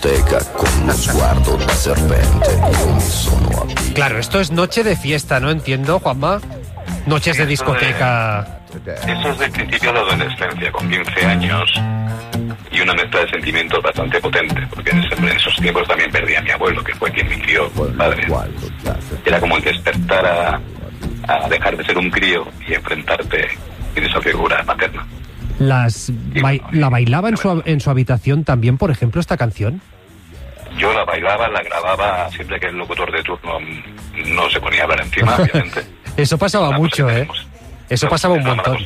discoteca con lo sguardo da serpente. Io mi sono abituato. Claro, esto es noche de fiesta, ¿no? Entiendo, Juanma. Noches de discoteca. Eso es del principio de la adolescencia, con 15 años, y una mezcla de sentimientos bastante potente, porque en esos tiempos también perdí a mi abuelo, que fue quien me crió, mi padre. Era como el despertar a dejar de ser un crío y enfrentarte en esa figura materna. ¿La bailaba en su habitación también, por ejemplo, esta canción? Yo la bailaba, la grababa siempre que el locutor de turno no se ponía a hablar encima, obviamente. Eso pasaba mucho, ¿eh? Eso pasaba un montón.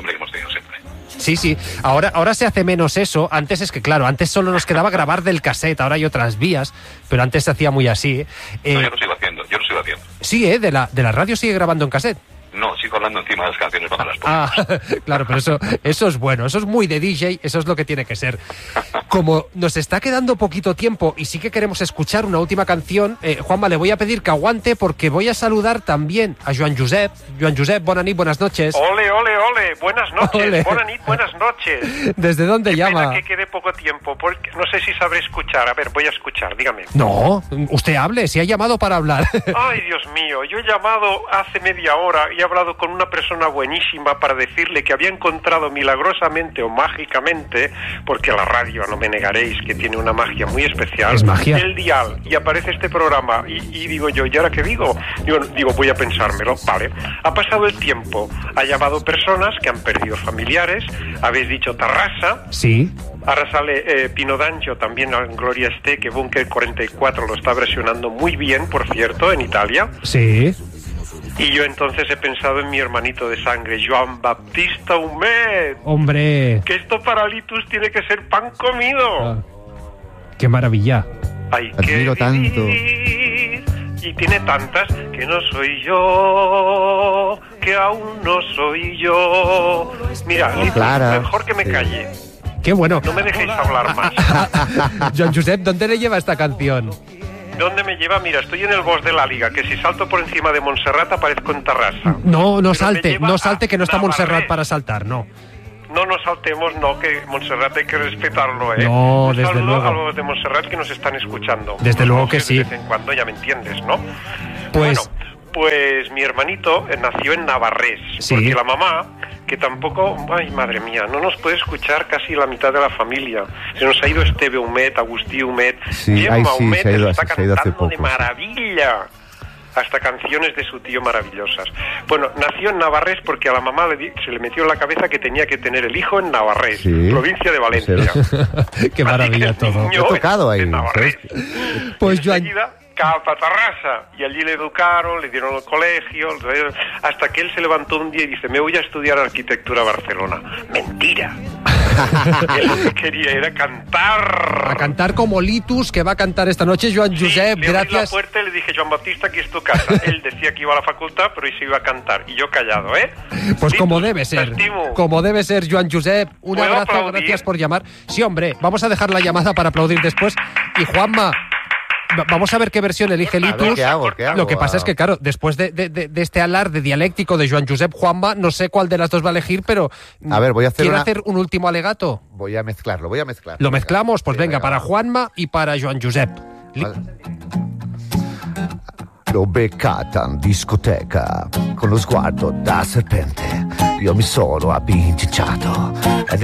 Sí. Ahora se hace menos eso. Antes es que, claro, antes solo nos quedaba grabar del cassette, ahora hay otras vías, pero antes se hacía muy así. No, yo lo sigo haciendo. Sí, de la radio sigue grabando en cassette. No, sigo hablando encima de las canciones para las pongas. Claro, pero eso es bueno, eso es muy de DJ, eso es lo que tiene que ser. Como nos está quedando poquito tiempo y sí que queremos escuchar una última canción, Juanma, le voy a pedir que aguante porque voy a saludar también a Joan Josep. Joan Josep, bona nit, buenas noches. Ole, buenas noches, ole. Bona nit, buenas noches. ¿Desde dónde llama? Pena que quede poco tiempo, porque no sé si sabré escuchar. A ver, voy a escuchar, dígame. No, usted hable, si ha llamado para hablar. Ay, Dios mío, yo he llamado hace media hora y he hablado con una persona buenísima para decirle que había encontrado milagrosamente o mágicamente, porque la radio, no me negaréis, que tiene una magia muy especial. Es magia. El dial, y aparece este programa, y digo yo, ¿y ahora qué digo? Digo, voy a pensármelo, vale. Ha pasado el tiempo, ha llamado personas que han perdido familiares, habéis dicho Tarrasa. Sí. Ahora sale Pino D'Angio, también en Gloria esté, que Bunker 44 lo está versionando muy bien, por cierto, en Italia. Sí. Y yo entonces he pensado en mi hermanito de sangre, Joan Baptista Humet. ¡Hombre! Que esto para Litus tiene que ser pan comido. ¡Qué maravilla! Hay que vivir, tanto. Y tiene tantas que no soy yo, que aún no soy yo. Mira, Litus, mejor que me calle. ¡Qué bueno! No me dejéis hablar más. Joan Josep, ¿dónde le lleva esta canción? ¿Dónde me lleva? Mira, estoy en el boss de la Liga, que si salto por encima de Montserrat aparezco en Tarrasa. No salte, que no está Montserrat para saltar, no. No saltemos, no, que Montserrat hay que respetarlo, ¿eh? No, un desde luego. A los de Montserrat que nos están escuchando. Desde luego que sí. De vez en cuando, ya me entiendes, ¿no? Pues... Pues mi hermanito nació en Navarrés, ¿sí? Porque la mamá, que tampoco, ay madre mía, no nos puede escuchar casi la mitad de la familia. Se nos ha ido Esteve Humet, Agustí Humet, Gemma Humet, está cantando de maravilla. Hasta canciones de su tío maravillosas. Bueno, nació en Navarrés porque a la mamá se le metió en la cabeza que tenía que tener el hijo en Navarrés, provincia de Valencia. Qué maravilla todo. He tocado ahí. Navarrés. Pues Joan... Capa Tarrasa, y allí le educaron, le dieron el colegio, hasta que él se levantó un día y dice, me voy a estudiar arquitectura a Barcelona. Mentira. Él lo que quería era cantar. A cantar como Litus, que va a cantar esta noche. Joan Josep, le gracias. abrí la puerta y le dije, Joan Baptista, aquí es tu casa. Él decía que iba a la facultad, pero hoy se iba a cantar, y yo callado, ¿eh? Pues Litus, como debe ser. Como debe ser, Joan Josep. Un abrazo, aplaudir? Gracias por llamar. Sí, hombre, vamos a dejar la llamada para aplaudir después. Y Juanma... Vamos a ver qué versión elige Litus. ¿Qué hago? Lo que pasa es que, claro, después de este alarde dialéctico de Joan Josep, Juanma, no sé cuál de las dos va a elegir, pero... A ver, voy a hacer ¿quiere hacer un último alegato? Voy a mezclarlo. ¿Lo mezclamos? Pues venga, para Juanma y para Joan Josep. Vale. L'ho beccata in discoteca con lo sguardo da serpente. Io mi sono abbinciato